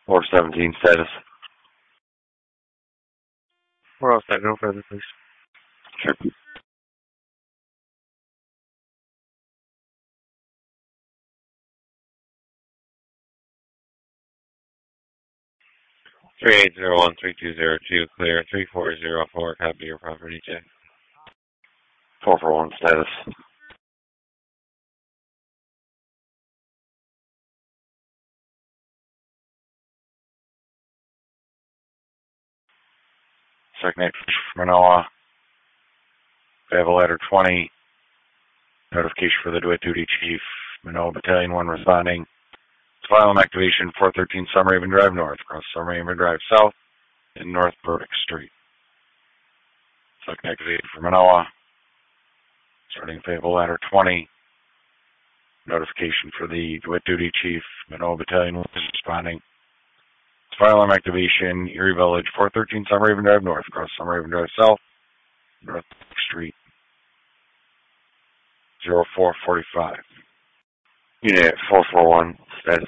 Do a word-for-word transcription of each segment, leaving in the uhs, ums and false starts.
four seventeen status. We're all set. No further, please. Sure. three eight zero one three two zero two, clear. three four zero four, copy your property check. four four one status. Second Manoa. They have a letter twenty. Notification for the DeWitt Duty Chief. Manoa Battalion one responding. Asylum activation four thirteen Summerhaven Drive North, across Summerhaven Drive South, in North Burdick Street. Second activation for Manoa. Starting Fayetteville Ladder twenty. Notification for the DeWitt Duty Chief. Manoa Battalion one responding. Firearm activation, Erie Village, four thirteen Summerhaven Drive North, across Summerhaven Drive South, North Street, zero four forty-five. Unit four four one, status.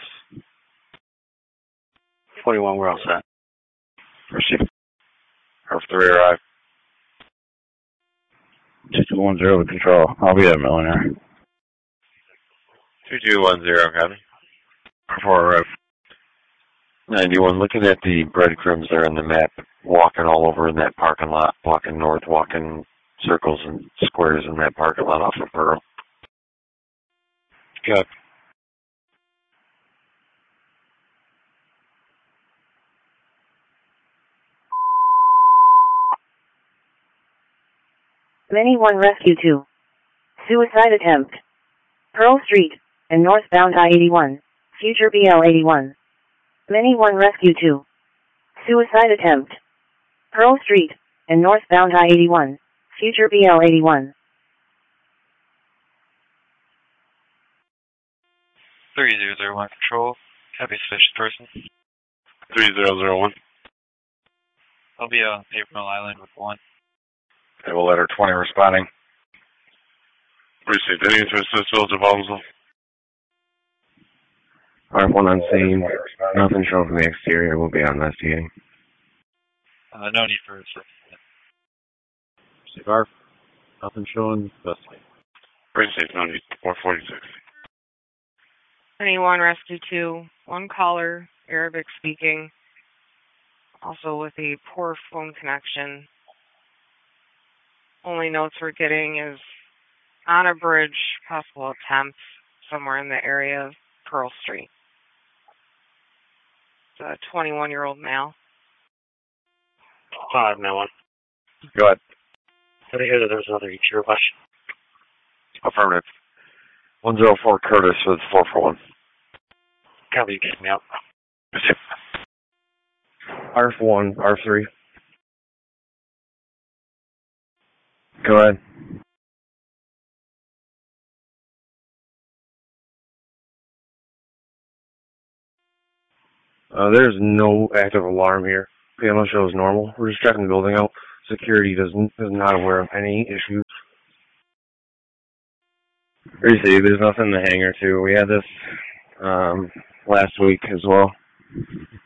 forty-one, we're all set. Received. Earth three arrived. two two one zero to control. I'll be at Millionaire. two two one zero, copy. four arrived. ninety-one, looking at the breadcrumbs there on the map, walking all over in that parking lot, walking north, walking circles and squares in that parking lot off of Pearl. Good. Mini one Rescue two. Suicide attempt. Pearl Street, and northbound I eighty-one, future B L eighty-one. Mini one Rescue two. Suicide attempt. Pearl Street, and northbound I eighty-one, future B L eighty-one. three zero zero one control. Copy suspicious person. three zero zero one. I'll be on April Island with one. They have a letter twenty responding. Received. Any interest in this proposal? R one on scene. Nothing shown from the exterior. We'll be on investigating. Uh, no need for a second. Receive R. Nothing showing. Investigate. Received. No need. four forty-six. Anyone Rescue two, one caller, Arabic speaking, also with a poor phone connection. Only notes we're getting is on a bridge, possible attempt somewhere in the area of Pearl Street. It's a twenty-one-year-old male. Five, now one. Go ahead. Did I hear that there was another each rush? Affirmative. one zero four Curtis with four four one. Copy, you get me out. R one, R three. Go ahead. Uh, there's no active alarm here. Panel shows normal. We're just checking the building out. Security doesn't is not aware of any issues. Received. There's nothing in the hangar too. We had this um, last week as well.